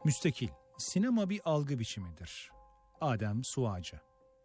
Müstakil, sinema bir algı biçimidir. Adem Suacı.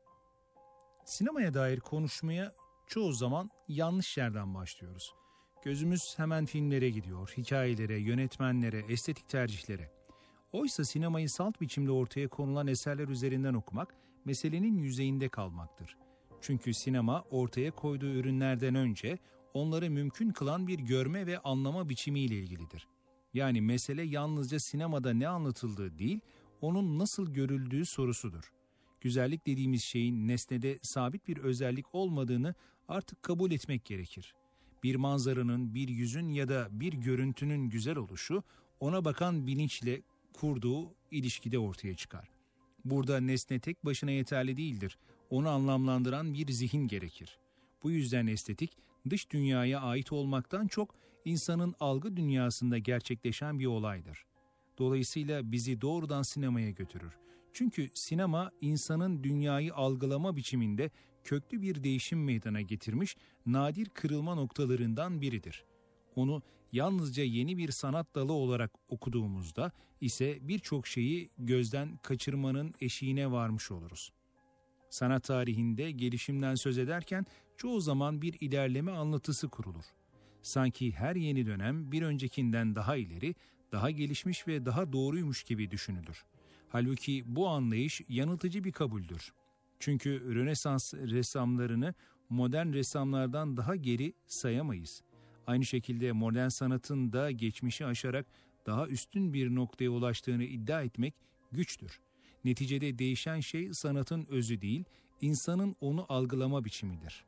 Sinemaya dair konuşmaya çoğu zaman yanlış yerden başlıyoruz. Gözümüz hemen filmlere gidiyor, hikayelere, yönetmenlere, estetik tercihlere. Oysa sinemayı salt biçimde ortaya konulan eserler üzerinden okumak, meselenin yüzeyinde kalmaktır. Çünkü sinema ortaya koyduğu ürünlerden önce onları mümkün kılan bir görme ve anlama biçimiyle ilgilidir. Yani mesele yalnızca sinemada ne anlatıldığı değil, onun nasıl görüldüğü sorusudur. Güzellik dediğimiz şeyin nesnede sabit bir özellik olmadığını artık kabul etmek gerekir. Bir manzaranın, bir yüzün ya da bir görüntünün güzel oluşu, ona bakan bilinçle kurduğu ilişkide ortaya çıkar. Burada nesne tek başına yeterli değildir. Onu anlamlandıran bir zihin gerekir. Bu yüzden estetik, dış dünyaya ait olmaktan çok insanın algı dünyasında gerçekleşen bir olaydır. Dolayısıyla bizi doğrudan sinemaya götürür. Çünkü sinema insanın dünyayı algılama biçiminde köklü bir değişim meydana getirmiş nadir kırılma noktalarından biridir. Onu yalnızca yeni bir sanat dalı olarak okuduğumuzda ise birçok şeyi gözden kaçırmanın eşiğine varmış oluruz. Sanat tarihinde gelişimden söz ederken çoğu zaman bir ilerleme anlatısı kurulur. Sanki her yeni dönem bir öncekinden daha ileri, daha gelişmiş ve daha doğruymuş gibi düşünülür. Halbuki bu anlayış yanıltıcı bir kabuldür. Çünkü Rönesans ressamlarını modern ressamlardan daha geri sayamayız. Aynı şekilde modern sanatın da geçmişi aşarak daha üstün bir noktaya ulaştığını iddia etmek güçtür. Neticede değişen şey sanatın özü değil, insanın onu algılama biçimidir.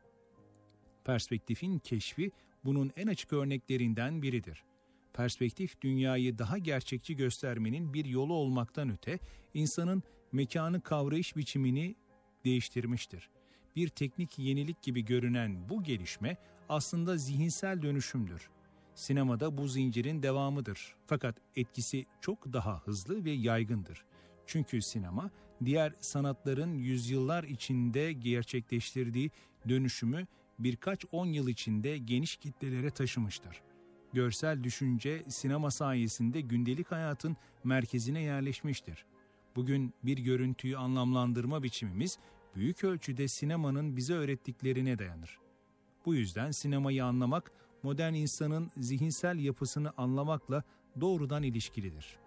Perspektifin keşfi bunun en açık örneklerinden biridir. Perspektif, dünyayı daha gerçekçi göstermenin bir yolu olmaktan öte, insanın mekanı kavrayış biçimini değiştirmiştir. Bir teknik yenilik gibi görünen bu gelişme aslında zihinsel dönüşümdür. Sinemada bu zincirin devamıdır. Fakat etkisi çok daha hızlı ve yaygındır. Çünkü sinema, diğer sanatların yüzyıllar içinde gerçekleştirdiği dönüşümü birkaç 10 yıl içinde geniş kitlelere taşımıştır. Görsel düşünce sinema sayesinde gündelik hayatın merkezine yerleşmiştir. Bugün bir görüntüyü anlamlandırma biçimimiz büyük ölçüde sinemanın bize öğrettiklerine dayanır. Bu yüzden sinemayı anlamak, modern insanın zihinsel yapısını anlamakla doğrudan ilişkilidir.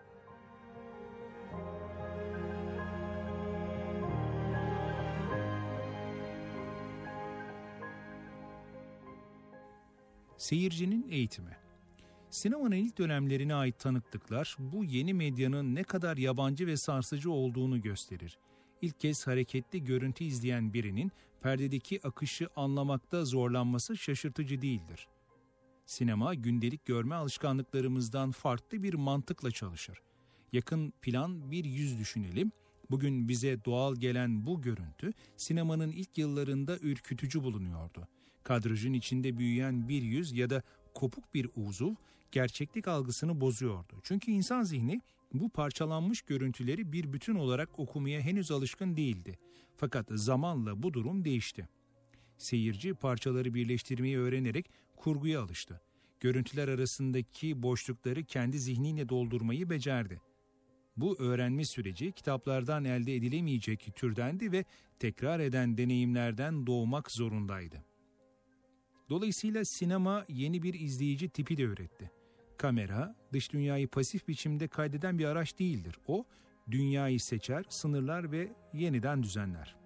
Seyircinin eğitimi. Sinemanın ilk dönemlerine ait tanıklıklar bu yeni medyanın ne kadar yabancı ve sarsıcı olduğunu gösterir. İlk kez hareketli görüntü izleyen birinin perdedeki akışı anlamakta zorlanması şaşırtıcı değildir. Sinema gündelik görme alışkanlıklarımızdan farklı bir mantıkla çalışır. Yakın plan bir yüz düşünelim. Bugün bize doğal gelen bu görüntü sinemanın ilk yıllarında ürkütücü bulunuyordu. Kadrajın içinde büyüyen bir yüz ya da kopuk bir uzuv gerçeklik algısını bozuyordu. Çünkü insan zihni bu parçalanmış görüntüleri bir bütün olarak okumaya henüz alışkın değildi. Fakat zamanla bu durum değişti. Seyirci parçaları birleştirmeyi öğrenerek kurguya alıştı. Görüntüler arasındaki boşlukları kendi zihniyle doldurmayı becerdi. Bu öğrenme süreci kitaplardan elde edilemeyecek türdendi ve tekrar eden deneyimlerden doğmak zorundaydı. Dolayısıyla sinema yeni bir izleyici tipi de üretti. Kamera, dış dünyayı pasif biçimde kaydeden bir araç değildir. O, dünyayı seçer, sınırlar ve yeniden düzenler.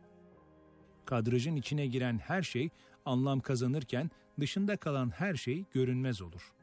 Kadrajın içine giren her şey anlam kazanırken dışında kalan her şey görünmez olur.